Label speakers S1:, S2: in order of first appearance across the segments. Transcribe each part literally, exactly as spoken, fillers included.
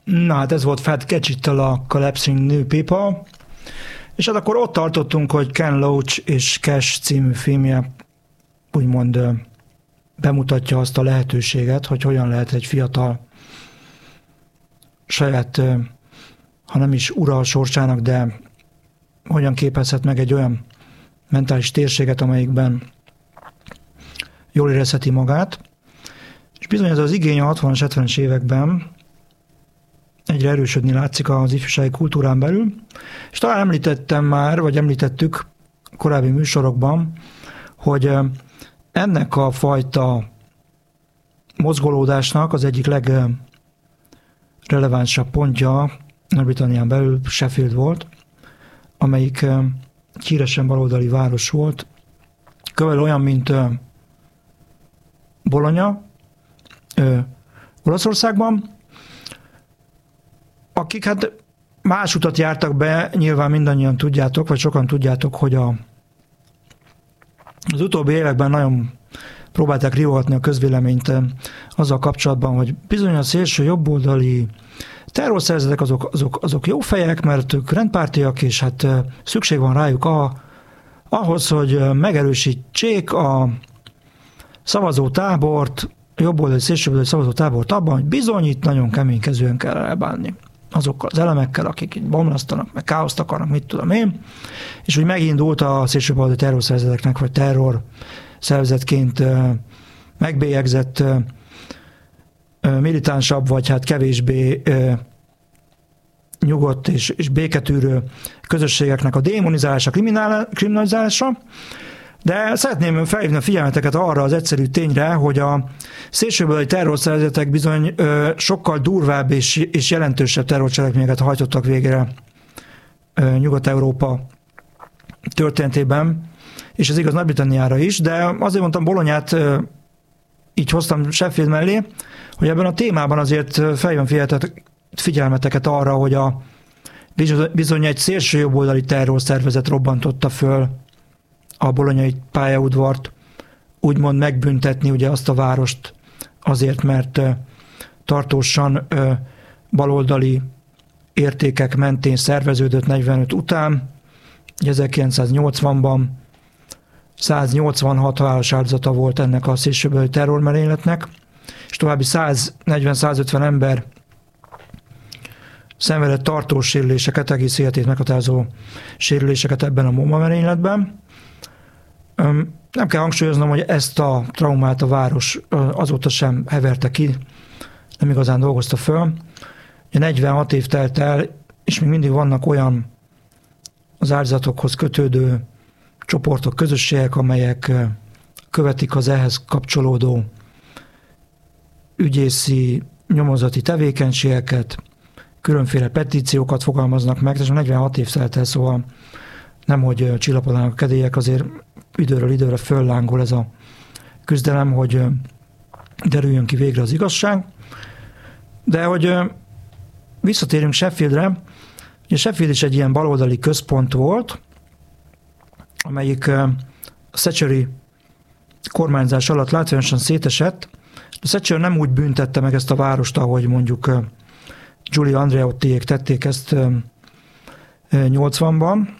S1: Na hát ez volt Fat Gadget-tel a Collapsing New People, és hát akkor ott tartottunk, hogy Ken Loach és Cash című filmje úgymond bemutatja azt a lehetőséget, hogy hogyan lehet egy fiatal saját, ha nem is ura a sorsának, de hogyan képezhet meg egy olyan mentális térséget, amelyikben jól érezheti magát. És bizony ez az igény a hatvanas, hetvenes években egyre erősödni látszik az ifjúsági kultúrán belül, és talán említettem már, vagy említettük korábbi műsorokban, hogy ennek a fajta mozgolódásnak az egyik legrelevánsabb pontja Nagy-Britannián belül Sheffield volt, amelyik híresen baloldali város volt, körülbelül olyan, mint Bologna, Olaszországban, akik hát más utat jártak be, nyilván mindannyian tudjátok, vagy sokan tudjátok, hogy a, az utóbbi években nagyon próbálták riogatni a közvéleményt azzal kapcsolatban, hogy bizony a szélső jobboldali terrorszervezetek azok, azok, azok jó fejek, mert ők rendpártiak, és hát szükség van rájuk a, ahhoz, hogy megerősítsék a szavazótábort, jobboldali, szélsőjobboldali szavazótábort abban, hogy bizony itt nagyon keménykezően kell elbánni azokkal az elemekkel, akik itt bomlasztanak, meg káoszt akarnak, mit tudom én, és úgy megindult a szélsőjobboldali terrorszervezeteknek, vagy terror szervezetként megbélyegzett militánsabb, vagy hát kevésbé nyugodt és, és béketűrő közösségeknek a démonizálása, kriminalizálása. De szeretném felhívni a figyelmeteket arra az egyszerű tényre, hogy a szélsőjobboldali terrorszervezetek bizony ö, sokkal durvább és, és jelentősebb terrorcselekményeket hajtottak végre ö, Nyugat-Európa történetében, és ez igaz Nagy-Britanniára is, de azért mondtam Bolonyát, ö, így hoztam Sheffield mellé, hogy ebben a témában azért felhívom figyelmeteket arra, hogy a bizony egy szélsőjobboldali terrorszervezet robbantotta föl a bolonyai pályaudvart, úgymond megbüntetni ugye azt a várost azért, mert tartósan baloldali értékek mentén szerveződött negyvenöt után. ezerkilencszáznyolcvanban száznyolcvanhat halálos áldozata volt ennek a szélsőjobboldali terrormerényletnek, és további száznegyven-százötven ember szenvedett tartós sérüléseket, egész életét meghatározó sérüléseket ebben a bombamerényletben. Nem kell hangsúlyoznom, hogy ezt a traumát a város azóta sem heverte ki, nem igazán dolgozta föl. negyvenhat év telt el, és még mindig vannak olyan az áldozatokhoz kötődő csoportok, közösségek, amelyek követik az ehhez kapcsolódó ügyészi, nyomozati tevékenységeket, különféle petíciókat fogalmaznak meg, és a negyvenhat év telt el, szóval nemhogy csillapodnak a kedélyek, azért időről időre föllángol ez a küzdelem, hogy derüljön ki végre az igazság. De hogy visszatérünk Sheffieldre, ugye Sheffield is egy ilyen baloldali központ volt, amelyik a Thatcheri kormányzás alatt látványosan szétesett. A Thatcher nem úgy büntette meg ezt a várost, ahogy mondjuk Giulio Andreottiék tették ezt nyolcvanban,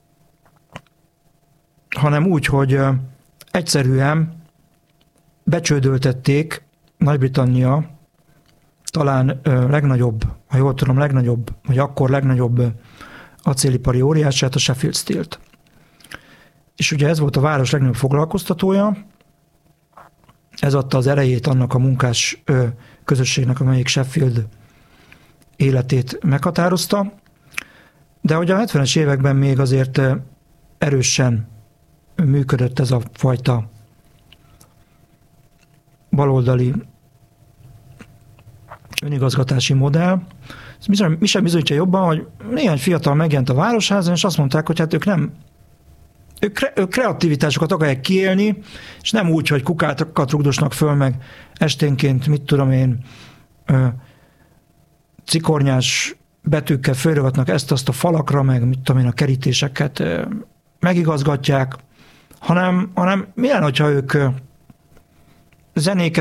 S1: hanem úgy, hogy egyszerűen becsődöltették Nagy-Britannia talán legnagyobb, ha jól tudom, legnagyobb, vagy akkor legnagyobb acélipari óriását, a Sheffield Steel-t. És ugye ez volt a város legnagyobb foglalkoztatója, ez adta az erejét annak a munkás közösségnek, amelyik Sheffield életét meghatározta, de hogy a hetvenes években még azért erősen működött ez a fajta baloldali önigazgatási modell. Mi sem bizonyítja jobban, hogy néhány fiatal megjelent a városházon, és azt mondták, hogy hát ők nem ők, kre, ők kreativitásokat akarják kiélni, és nem úgy, hogy kukákat rugdosnak föl, meg esténként, mit tudom én, cikornyás betűkkel fölrögatnak ezt-azt a falakra, meg mit tudom én, a kerítéseket megigazgatják, hanem, hanem milyen, hogyha ők zenéket